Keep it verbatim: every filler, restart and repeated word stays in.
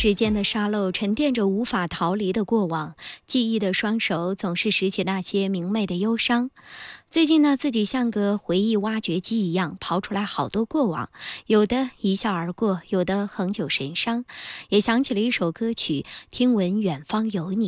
时间的沙漏沉淀着无法逃离的过往，记忆的双手总是拾起那些明媚的忧伤。最近呢，自己像个回忆挖掘机一样，刨出来好多过往，有的一笑而过，有的恒久神伤。也想起了一首歌曲《听闻远方有你》。